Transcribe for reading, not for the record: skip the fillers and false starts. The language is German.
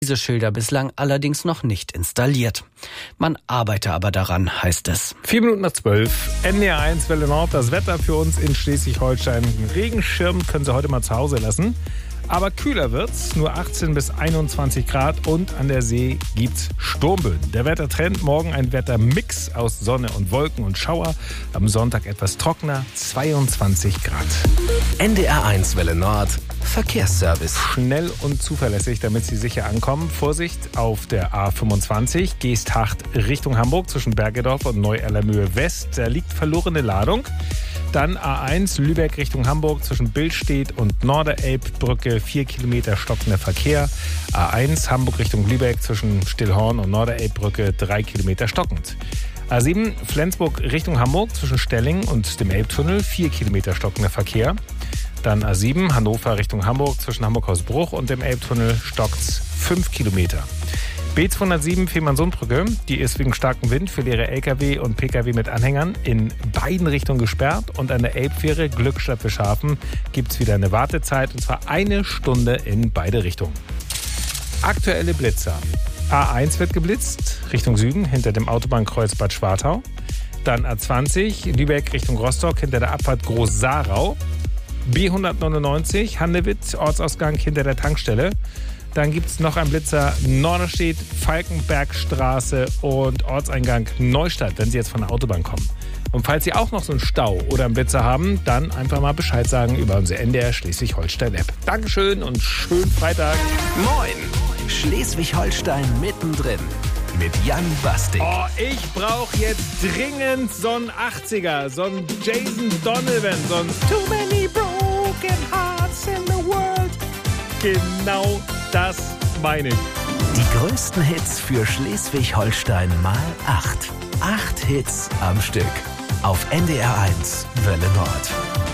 Diese Schilder bislang allerdings noch nicht installiert. Man arbeite aber daran, heißt es. 7:04. NDR1 Welle Nord, das Wetter für uns in Schleswig-Holstein. Den Regenschirm können Sie heute mal zu Hause lassen. Aber kühler wird's, nur 18 bis 21 Grad und an der See gibt's Sturmböen. Der Wettertrend, morgen ein Wettermix aus Sonne und Wolken und Schauer. Am Sonntag etwas trockener, 22 Grad. NDR1 Welle Nord, Verkehrsservice. Schnell und zuverlässig, damit Sie sicher ankommen. Vorsicht auf der A25, Geesthacht Richtung Hamburg zwischen Bergedorf und Neu-Erlemöhe West. Da liegt verlorene Ladung. Dann A1 Lübeck Richtung Hamburg zwischen Billstedt und Norderelbbrücke, 4 Kilometer stockender Verkehr. A1 Hamburg Richtung Lübeck zwischen Stillhorn und Norderelbbrücke, 3 Kilometer stockend. A7 Flensburg Richtung Hamburg zwischen Stelling und dem Elbtunnel, 4 Kilometer stockender Verkehr. Dann A7 Hannover Richtung Hamburg zwischen Hamburg-Hausbruch und dem Elbtunnel stockt's 5 Kilometer. B207 Fehmarnsundbrücke, die ist wegen starkem Wind für leere LKW und PKW mit Anhängern in beiden Richtungen gesperrt. Und an der Elbfähre Glückstadt-Bischhafen gibt es wieder eine Wartezeit, und zwar 1 Stunde in beide Richtungen. Aktuelle Blitzer. A1 wird geblitzt, Richtung Süden, hinter dem Autobahnkreuz Bad Schwartau. Dann A20, Lübeck Richtung Rostock, hinter der Abfahrt Groß-Sarau. B199, Handewitt, Ortsausgang hinter der Tankstelle. Dann gibt es noch einen Blitzer Norderstedt, Falkenbergstraße und Ortseingang Neustadt, wenn Sie jetzt von der Autobahn kommen. Und falls Sie auch noch so einen Stau oder einen Blitzer haben, dann einfach mal Bescheid sagen über unsere NDR Schleswig-Holstein-App. Dankeschön und schönen Freitag. Moin, Schleswig-Holstein mittendrin mit Jan Bastik. Oh, ich brauche jetzt dringend so einen 80er, so einen Jason Donovan, so ein Too Many Broken Hearts in the World. Genau das meine ich. Die größten Hits für Schleswig-Holstein mal 8. 8 Hits am Stück. Auf NDR1 Welle Nord.